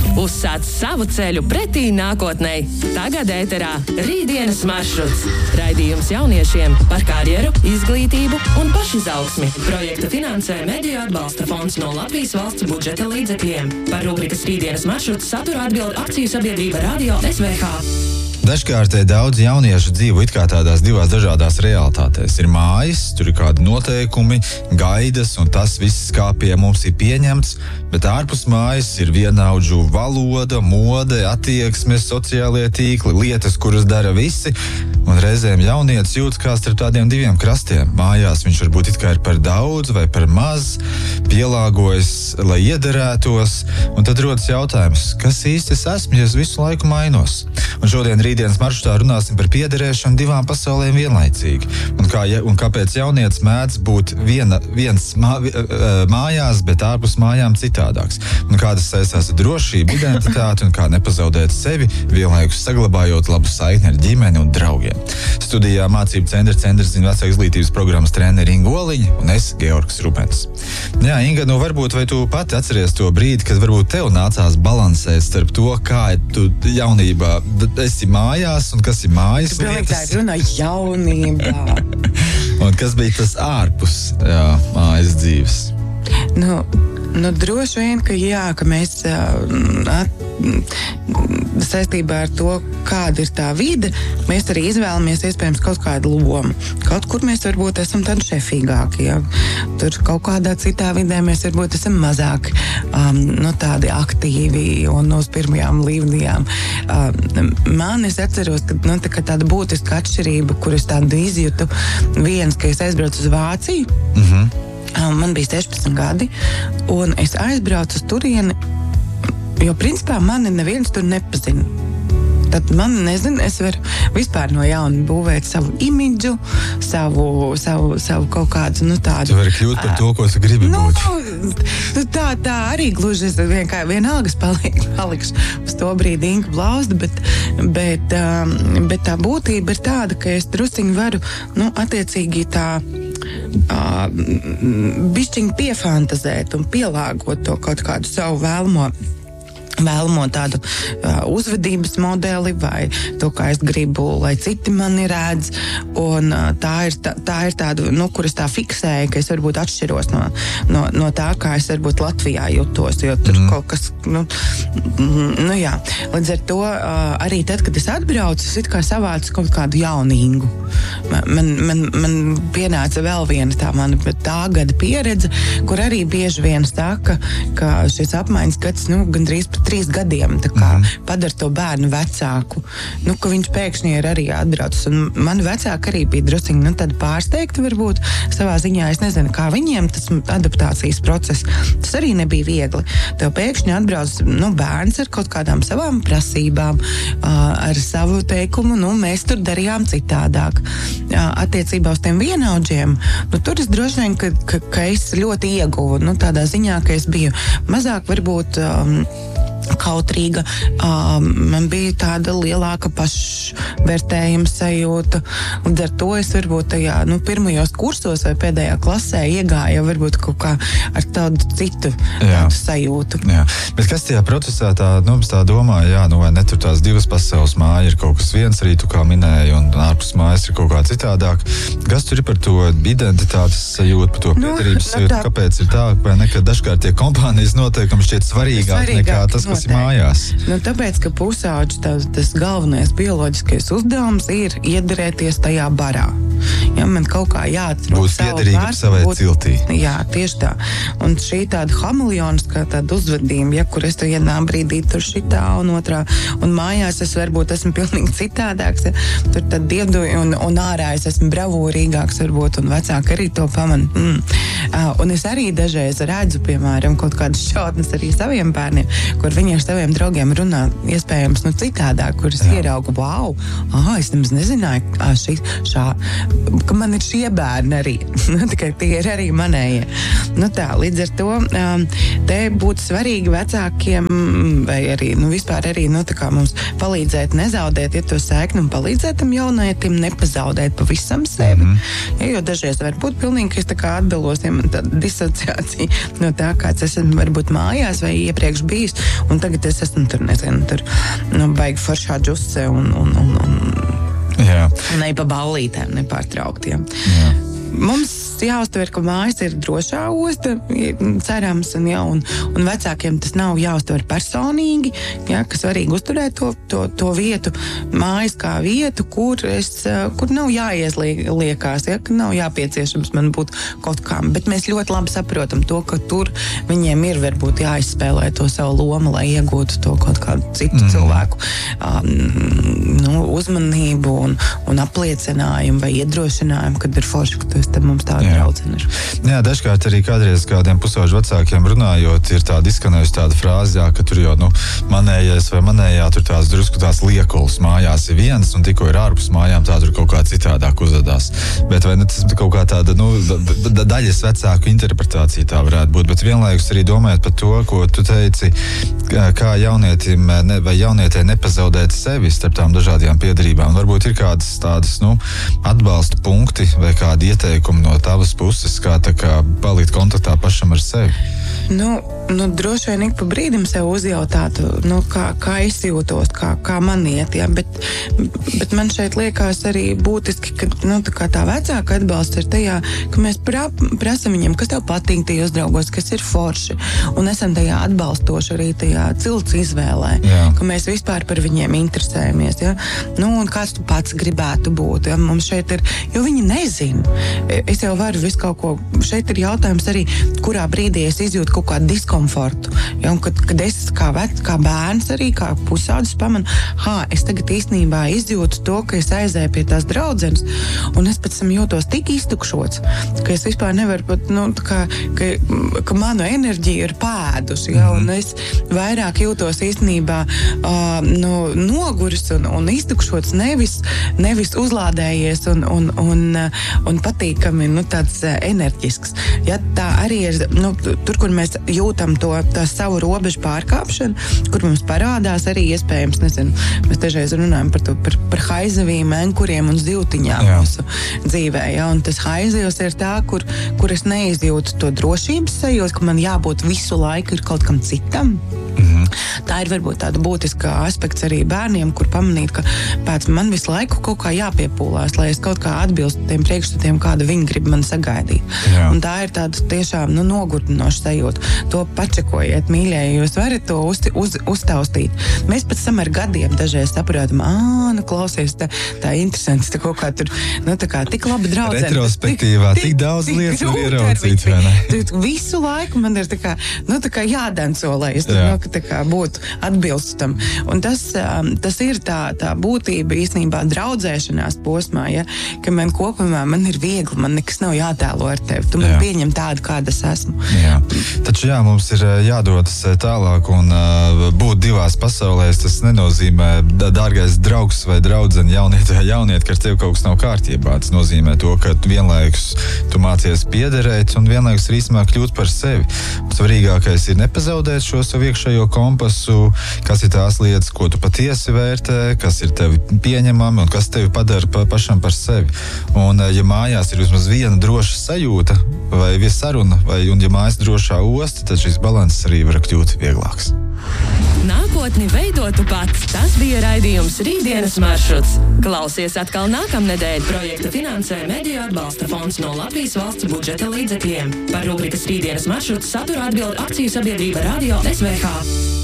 Uzsāc savu ceļu pretī nākotnei. Tagad ēterā Rītdienas maršruts. Raidījums jauniešiem par karjeru, izglītību un pašizaugsmi. Projektu finansē Mediju atbalsta fonds no Latvijas valsts budžeta līdzekļiem. Par rubrikas Rītdienas maršruts satura atbild akciju sabiedrība Radio SVH. Dažkārt daudz jauniešu dzīvo it kā tādās divās dažādās realitātēs. Ir mājas, tur ir kādi noteikumi, gaidas, un tas viss kā pie mums ir pieņemts, bet ārpus mājas ir vienaudžu valoda, mode, attieksmes, sociālie tīkli, lietas, kuras dara visi, un reizēm jaunietis jūtas kā starp tādiem diviem krastiem. Mājās viņš varbūt it kā ir par daudz vai par maz, pielāgojas, lai iederētos, un tad rodas jautājums, kas īsti es esmu, ja es visu laiku mainos? Un šodien Rītdienas maršrutā runāsim par piederēšanu divām pasaulēm vienlaicīgi. Un kāpēc jaunietis mēdz būt viens mājās, bet ārpus mājām citādāks. Un kā tas saistās ar drošību, identitāti un kā nepazaudēt sevi, vienlaikus saglabājot labu saikni ar ģimeni un draugiem. Studijā mācību centrs zina vecāku izglītības programmas treneri Inga Oliņa un es, Georgs Rupens. Jā, Inga, varbūt vai tu pati atceries to brīdi, kad varbūt tev nācās balansēt starp to, kā tu jaunībā esi mājās un kas ir mājas lietas. Tā runā jaunībā. Un kas bija tas ārpus mājas dzīves? Droši vien, ka mēs saistībā ar to, kāda ir tā vide, mēs arī izvēlamies iespējams kaut kādu lomu. Kaut kur mēs varbūt esam tad šefīgāki, ja? Tur kaut kādā citā vidē mēs varbūt esam mazāk tādi aktīvi un uz pirmajām līnijām. Es atceros, ka tāda būtiska atšķirība, kur es tādu izjūtu, viens, ka es aizbraucu uz Vāciju, man bija 16 gadi, un es aizbraucu uz turieni, jo principā mani neviens tur nepazina. Tad man, es varu vispār no jauna būvēt savu imidžu, savu kaut kādu, tādu... Tu vari kļūt par to, ko tu gribi būt. Tā arī gluži es vienalga palikšu uz to brīdi Inga Blauzda, bet tā būtība ir tāda, ka es drusciņi varu, attiecīgi tā bišķiņi piefantazēt un pielāgot to kaut kādu savu vēlamo tādu uzvedības modeli vai to, kā es gribu, lai citi mani redz. Un tā ir tāda, kur es tā fiksēju, ka es varbūt atšķiros no tā, kā es varbūt Latvijā jutos, jo tur kaut kas, jā. Līdz ar to arī tad, kad es atbraucu, es it kā savācu kaut kādu jaunīgu. Man pienāca vēl viena tā gada pieredze, kur arī bieži vien saka, ka šis apmaiņas gads, gandrīz pat 3 gadiem, tā kā padara to bērnu vecāku, ka viņš pēkšņi ir arī atbraucis. Un mani vecāki arī bija drusciņi, tad pārsteigti varbūt savā ziņā. Es nezinu, kā viņiem tas adaptācijas process, tas arī nebija viegli. Tev pēkšņi atbrauc, bērns ar kaut kādām savām prasībām, ar savu teikumu, mēs tur darījām citādāk. Attiecībā uz tiem vienaudžiem, tur es droši vien, ka es ļoti ieguvu, tādā ziņā, ka es biju mazāk varbūt kautrīga, man bija tāda lielāka pašvērtējuma sajūta, un ar to es varbūt tajā, pirmajos kursos vai pēdējā klasē iegāju varbūt kaut kā ar tādu citu sajūtu. Jā, bet kas tajā procesā tā domā, vai ne tur tās divas pasaules, māja ir kaut kas viens, arī tu kā minēji, un ārpus mājas ir kaut kā citādāk. Kas tur ir par to identitātes sajūtu, par to piederības sajūtu? Kāpēc ir tā, vai ne, ka dažkārt tie kompānijas noteikumi šķiet svarīgāk nekā tas, kas ir mājās? Tāpēc, ka pusauģi tas galvenais bioloģiskais uzdevums ir iederēties tajā barā. Ja man kaut kā jāatcer būt piederīgam savai ciltī. Jā, tieši tā. Un šī tāda hameleoniskā tāda uzvedība, kur es vienā brīdī tur šitā un otrā, un mājās es varbūt esmu pilnīgi citādāks, tur tad dieduju un ārā es esmu bravūrīgāks varbūt, un vecāki arī to pamana. Un es arī dažreiz redzu, piemēram, kaut kādas šautnes arī saviem bērniem, kur viņi ar saviem draugiem runā iespējams citādāk, kur es ieraugu, es nemaz nezināju, ka man ir šie bērni arī. Tikai tie ir arī manējie. Līdz ar to te būtu svarīgi vecākiem vai arī, vispār arī, mums palīdzēt nezaudēt, to saikni un palīdzēt tam jaunajam nepazaudēt pavisam sevi. Jo dažreiz var būt pilnīgi, ka es tā kā atbilos, man tāda disociācija no tā, kāds esmu varbūt mājās vai iepriekš bijis, un tagad es esmu tur, nezinu, tur, baigi foršā džuse un ne pa ballītēm nepārtrauktiem. Jā. Mums jāuztver, ka mājas ir drošā osta, cerams, un vecākiem tas nav jāuztver personīgi, ja, ka svarīgi uzturēt to vietu, mājas kā vietu, kur nav jāiesliekās, ja, ka nav jāpieciešams man būt kaut kam, bet mēs ļoti labi saprotam to, ka tur viņiem ir varbūt jāizspēlē to savu lomu, lai iegūtu to kaut kādu citu cilvēku uzmanību un apliecinājumu vai iedrošinājumu, kad ir forši, ka tu esi mums tāda draudzene. Jā, dažkārt arī kādreiz kādiem pusauģu vecākiem runājot, ir tāda izskanējusi tāda frāze, jā, ka tur jau, manējais vai manējā, tur tās drusku tās liekuls mājās ir viens, un tikko ir ārpus mājām, tā tur kaut kā citādāk uzvedās. Bet vai tas kaut kā tāda, daļas vecāku interpretācija tā varētu būt, bet vienlaikus arī domājot par to, ko tu teici, kā jaunietim vai jaunietē nepazaudēt sevi starp tām dažādajām piedarībām. Varbūt ir kādas tādas, atbalsta punkti vai kādi ieteikumi no tavas puses, kā palikt kontaktā pašam ar sevi? Droši vien ik pa brīdim sev uzjautātu, kā es jūtos, kā man iet, ja, bet man šeit liekas arī būtiski, ka tā vecāka atbalsts ir tajā, ka mēs prasam viņam, kas tev patīk tajos draugos, kas ir forši, un esam tajā atbalstoši arī tajā cilts izvēlē, ka mēs vispār par viņiem interesējamies, ja, un kāds tu pats gribētu būt, ja, mums šeit ir, jo viņi nezina. Es jau varu visu kaut ko, šeit ir jautājums arī, kurā brīdī es izjūtu kaut kādu diskomfortu. Ja, un kad es kā bērns arī, kā pusaudzis pamanu, es tagad īstenībā izjūtu to, ka es aizēju pie tās draudzenes, un es pēc tam jūtos tik iztukšots, ka es vispār nevaru pat, ka manu enerģiju ir pēdusi, ja, un es vairāk jūtos īstenībā noguris un iztukšots, nevis uzlādējies un patīkami, tāds enerģisks. Ja, tā arī ir, tur, kur mēs jūtam tā savu robežu pārkāpšanu, kur mums parādās arī iespējams, nezinu, mēs dažreiz runājam par haizavīm, enkuriem un zivtiņām mūsu dzīvē, ja, un tas haizavs ir tā, kur es neizjūtu to drošības sajūtu, ka man jābūt visu laiku ir kaut kam citam. Tā ir varbūt tāda būtiska aspekts arī bērniem, kur pamanīt, ka pēc man visu laiku kaut kā jāpiepūlās, lai es kaut kā atbilstu tiem priekšstatiem, kādu viņi grib man sagaidīt. Jā. Un tā ir tāda tiešām nogurdinoša sajūta. To pačekojiet, mīļie, jūs varat to uztaustīt. Mēs pēc tam ar gadiem dažreiz saprotam, klausies, tā interesants, tā kaut kā tur, tā kā tik labi draudzene. Retrospektīvā, tik daudz lietas var ieraudzīt, vai ne? Visu laiku man ir tā kā jādanco, lai es būtu atbilstam. Un tas ir tā būtība īstenībā draudzēšanās posmā, ja, ka man kopumā ir viegli, man nekas nav jātēlo ar tevi. Tu man pieņem tādu, kāda es esmu. Jā. Taču mums ir jādodas tālāk un būt divās pasaulēs, tas nenozīmē, dārgais draugs vai draudzene, jauniet, ka ar tevi kaut kas nav kārtībā. Tas nozīmē to, ka vienlaikus tu mācies piederēt un vienlaikus arī kļūt par sevi. Svarīgākais ir nepazaudēt šo savu iekšējo kompasu, kas ir tās lietas, ko tu patiesi vērtē, kas ir tevi pieņemami un kas tevi padara pašam par sevi. Un ja mājās ir vismaz viena droša sajūta vai saruna, un ja mājas drošā osta, tad šis balanss arī var kļūt vieglāks. Nākotni veidotu pats. Tas bija raidījums Rītdienas maršruts. Klausies atkal nākamnedēļ. Projektu finansē Mediju atbalsta fonds no Latvijas valsts budžeta līdzekļiem. Par rubrikas Rītdienas maršruts satura atbild akciju sabiedrība Radio SVH.